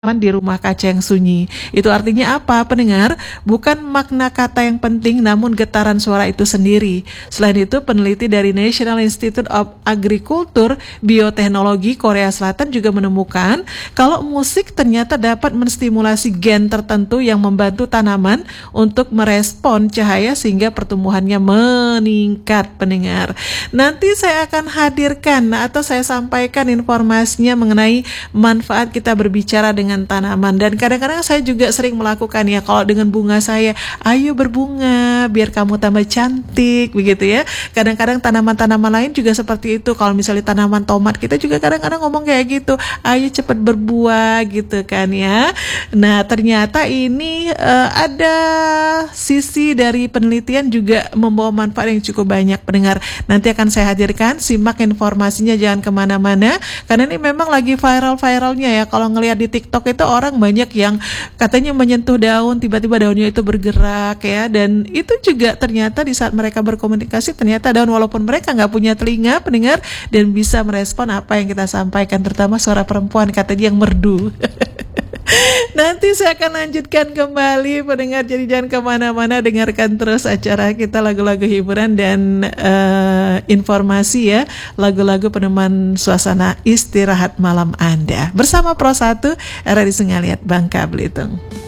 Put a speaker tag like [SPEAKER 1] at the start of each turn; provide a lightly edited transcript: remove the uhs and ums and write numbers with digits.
[SPEAKER 1] di rumah kaca yang sunyi. Itu artinya apa, pendengar? Bukan makna kata yang penting, namun getaran suara itu sendiri. Selain itu, peneliti dari National Institute of Agriculture Bioteknologi Korea Selatan juga menemukan kalau musik ternyata dapat menstimulasi gen tertentu yang membantu tanaman untuk merespon cahaya sehingga pertumbuhannya meningkat, pendengar. Nanti saya akan hadirkan atau saya sampaikan informasinya mengenai manfaat kita berbicara dengan tanaman. Dan kadang-kadang saya juga sering melakukan ya, kalau dengan bunga saya, ayo berbunga biar kamu tambah cantik, begitu ya. Kadang-kadang tanaman-tanaman lain juga seperti itu. Kalau misalnya tanaman tomat, kita juga kadang-kadang ngomong kayak gitu, ayo cepat berbuah gitu kan ya. Nah ternyata ini ada sisi dari penelitian juga membawa manfaat yang cukup banyak, pendengar. Nanti akan saya hadirkan, simak informasinya, jangan kemana-mana, karena ini memang lagi viral-viralnya ya. Kalau ngelihat di TikTok itu orang banyak yang katanya menyentuh daun, tiba-tiba daunnya itu bergerak ya. Dan itu juga ternyata di saat mereka berkomunikasi, ternyata daun walaupun mereka nggak punya telinga, pendengar, dan bisa merespon apa yang kita sampaikan, terutama suara perempuan katanya yang merdu. Nanti saya akan lanjutkan kembali, pendengar, jadi jangan kemana-mana, dengarkan terus acara kita, lagu-lagu hiburan dan informasi ya, lagu-lagu peneman suasana istirahat malam Anda bersama Pro 1 RRI Sengaliat Bangka Belitung.